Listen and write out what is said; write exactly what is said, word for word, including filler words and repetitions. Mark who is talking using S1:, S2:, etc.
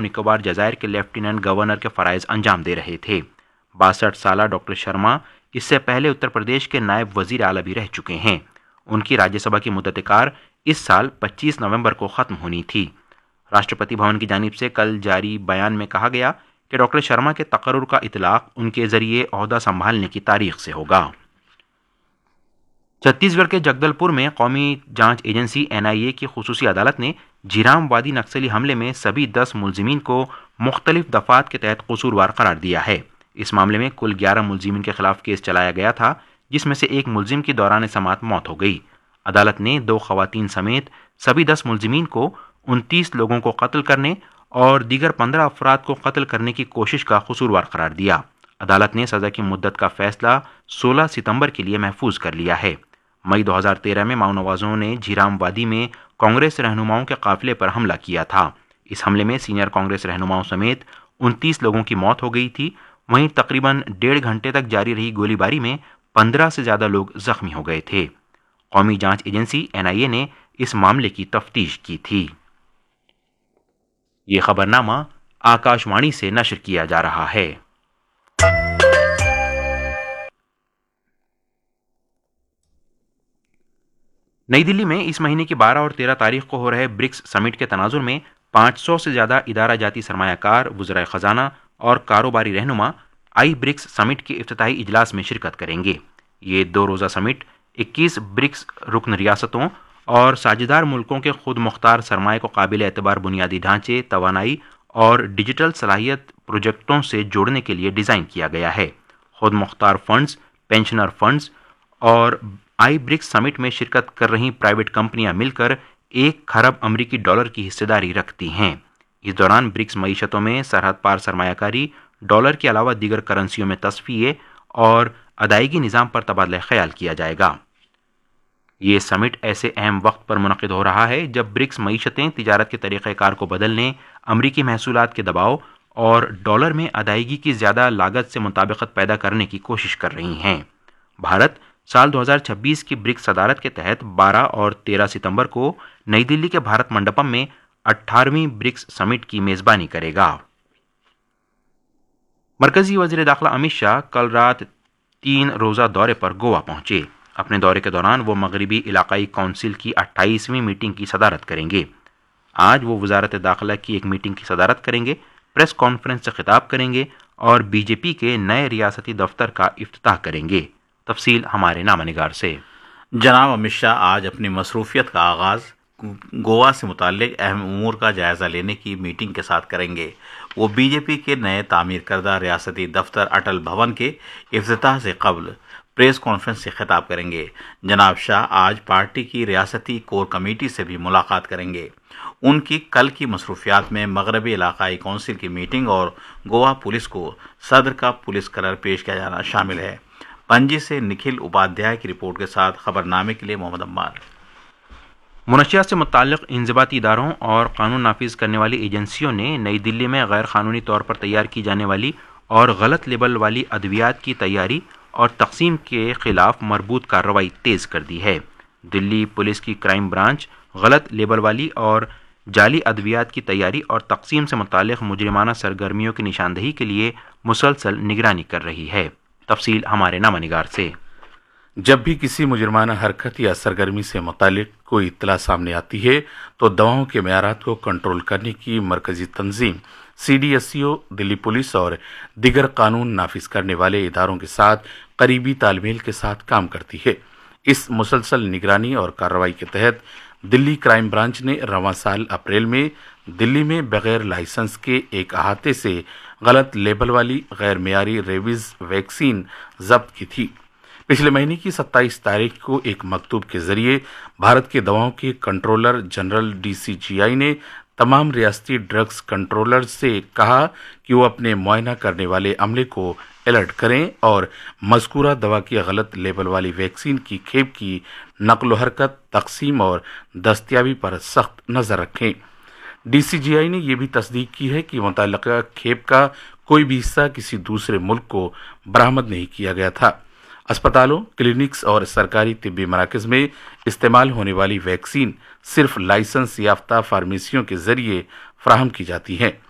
S1: نکوبار جزائر کے lieutenant governor کے فرائض انجام دے رہے تھے۔ باسٹھ سالہ ڈاکٹر شرما اس سے پہلے اتر پردیش کے نائب وزیر اعلیٰ بھی رہ چکے ہیں۔ ان کی راجیہ سبھا کی مدت کار اس سال پچیس نومبر کو ختم ہونی تھی۔ راشٹرپتی بھون کی جانب سے کل جاری بیان میں کہا گیا کہ ڈاکٹر شرما کے تقرر کا اطلاق ان کے ذریعے عہدہ سنبھالنے کی تاریخ سے ہوگا۔ چھتیس گڑھ کے جگدل پور میں قومی جانچ ایجنسی این آئی اے کی خصوصی عدالت نے جھیرام وادی نکسلی حملے میں سبھی دس ملزمین کو مختلف دفعات کے تحت قصوروار قرار دیا ہے۔ اس معاملے میں کل گیارہ ملزمین کے خلاف کیس چلایا گیا تھا، جس میں سے ایک ملزم کی دوران سماعت موت ہو گئی۔ عدالت نے دو خواتین سمیت سبھی دس ملزمین کو انتیس لوگوں کو قتل کرنے اور دیگر پندرہ افراد کو قتل کرنے کی کوشش کا قصوروار قرار دیا۔ عدالت نے سزا کی مدت کا فیصلہ سولہ ستمبر کے لیے محفوظ کر لیا ہے۔ مئی دو ہزار تیرہ میں ماؤنوازوں نے جھیرام وادی میں کانگریس رہنماؤں کے قافلے پر حملہ کیا تھا۔ اس حملے میں سینئر کانگریس رہنماؤں سمیت انتیس لوگوں کی موت ہو گئی تھی۔ وہیں تقریباً ڈیڑھ گھنٹے تک جاری رہی گولی باری میں پندرہ سے زیادہ لوگ زخمی ہو گئے تھے۔ قومی جانچ ایجنسی این آئی اے نے اس معاملے کی تفتیش کی تھی۔ یہ خبرنامہ آکاش وانی سے نشر کیا جا رہا ہے۔ نئی دلی میں اس مہینے کی بارہ اور تیرہ تاریخ کو ہو رہے برکس سمٹ کے تناظر میں پانچ سو سے زیادہ ادارہ جاتی سرمایہ کار، وزرائے خزانہ اور کاروباری رہنما آئی برکس سمٹ کے افتتاحی اجلاس میں شرکت کریں گے۔ یہ دو روزہ سمٹ اکیس برکس رکن ریاستوں اور ساجھیدار ملکوں کے خود مختار سرمایہ کو قابل اعتبار بنیادی ڈھانچے، توانائی اور ڈیجیٹل صلاحیت پروجیکٹوں سے جوڑنے کے لیے ڈیزائن کیا گیا ہے۔ خود مختار فنڈز، پینشنر فنڈز اور آئی برکس سمٹ میں شرکت کر رہی پرائیویٹ کمپنیاں مل کر ایک کھرب امریکی ڈالر کی حصہ داری رکھتی ہیں۔ اس دوران برکس معیشتوں میں سرحد پار سرمایہ کاری، ڈالر کے علاوہ دیگر کرنسیوں میں تصفیے اور ادائیگی نظام پر تبادلہ خیال کیا جائے گا۔ یہ سمٹ ایسے اہم وقت پر منعقد ہو رہا ہے جب برکس معیشتیں تجارت کے طریقہ کار کو بدلنے، امریکی محصولات کے دباؤ اور ڈالر میں ادائیگی کی زیادہ لاگت سے مطابقت پیدا کرنے کی کوشش کر رہی ہیں۔ بھارت سال دو ہزار چھبیس کی برکس صدارت کے تحت بارہ اور تیرہ ستمبر کو نئی دلی کے بھارت منڈپم میں اٹھارہویں برکس سمٹ کی میزبانی کرے گا۔ مرکزی وزیر داخلہ امت شاہ کل رات تین روزہ دورے پر گوا پہنچے۔ اپنے دورے کے دوران وہ مغربی علاقائی کونسل کی اٹھائیسویں میٹنگ کی صدارت کریں گے۔ آج وہ وزارت داخلہ کی ایک میٹنگ کی صدارت کریں گے، پریس کانفرنس سے خطاب کریں گے اور بی جے پی کے نئے ریاستی دفتر کا افتتاح کریں گے۔ تفصیل ہمارے نامہ نگار سے۔
S2: جناب امت شاہ آج اپنی مصروفیت کا آغاز گوا سے متعلق اہم امور کا جائزہ لینے کی میٹنگ کے ساتھ کریں گے۔ وہ بی جے پی کے نئے تعمیر کردہ ریاستی دفتر اٹل بھون کے افتتاح سے قبل پریس کانفرنس سے خطاب کریں گے۔ جناب شاہ آج پارٹی کی ریاستی کور کمیٹی سے بھی ملاقات کریں گے۔ ان کی کل کی مصروفیات میں مغربی علاقائی کونسل کی میٹنگ اور گوا پولیس کو صدر کا پولیس کلر پیش کیا جانا شامل ہے۔ پنجی سے نکھل اپادھیائے کی رپورٹ کے ساتھ خبرنامے کے لیے محمد عمار۔
S1: منشیات سے متعلق انضباطی اداروں اور قانون نافذ کرنے والی ایجنسیوں نے نئی دلی میں غیر قانونی طور پر تیار کی جانے والی اور غلط لیبل والی ادویات کی تیاری اور تقسیم کے خلاف مربوط کارروائی تیز کر دی ہے۔ دلی پولیس کی کرائم برانچ غلط لیبل والی اور جعلی ادویات کی تیاری اور تقسیم سے متعلق مجرمانہ سرگرمیوں کی نشاندہی کے لیے مسلسل نگرانی کر رہی ہے۔ تفصیل ہمارے نامہ نگار سے۔
S3: جب بھی کسی مجرمانہ حرکت یا سرگرمی سے متعلق کوئی اطلاع سامنے آتی ہے تو دواؤں کے معیارات کو کنٹرول کرنے کی مرکزی تنظیم سی ڈی ایس سی او دلی پولیس اور دیگر قانون نافذ کرنے والے اداروں کے ساتھ قریبی تال میل کے ساتھ کام کرتی ہے۔ اس مسلسل نگرانی اور کارروائی کے تحت دلی کرائم برانچ نے رواں سال اپریل میں دلی میں بغیر لائسنس کے ایک احاطے سے غلط لیبل والی غیر معیاری ریبیز ویکسین ضبط کی تھی۔ پچھلے مہینے کی ستائیس تاریخ کو ایک مکتوب کے ذریعے بھارت کے دواؤں کے کنٹرولر جنرل ڈی سی جی آئی نے تمام ریاستی ڈرگز کنٹرولر سے کہا کہ وہ اپنے معائنہ کرنے والے عملے کو الرٹ کریں اور مذکورہ دوا کی غلط لیبل والی ویکسین کی کھیپ کی نقل و حرکت، تقسیم اور دستیابی پر سخت نظر رکھیں۔ ڈی سی جی آئی نے یہ بھی تصدیق کی ہے کہ متعلقہ کھیپ کا کوئی بھی حصہ کسی دوسرے ملک کو برآمد نہیں کیا گیا تھا۔ اسپتالوں، کلینکس اور سرکاری طبی مراکز میں استعمال ہونے والی ویکسین صرف لائسنس یافتہ فارمیسیوں کے ذریعے فراہم کی جاتی ہیں۔